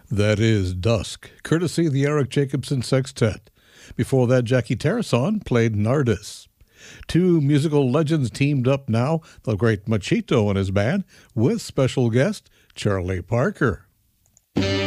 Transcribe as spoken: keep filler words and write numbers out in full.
That is Dusk, courtesy of the Eric Jacobson Sextet. Before that, Jackie Tarrason played Nardis. Two musical legends teamed up now, the great Machito and his band, with special guest Charlie Parker.